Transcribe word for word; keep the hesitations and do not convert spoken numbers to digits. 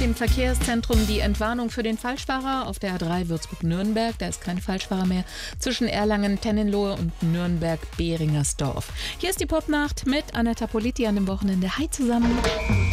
dem Verkehrszentrum die Entwarnung für den Falschfahrer auf der A drei Würzburg-Nürnberg. Da ist kein Falschfahrer mehr zwischen Erlangen-Tennenlohe und Nürnberg-Behringersdorf. Hier ist die Popnacht mit Aneta Politi an dem Wochenende. Hi zusammen.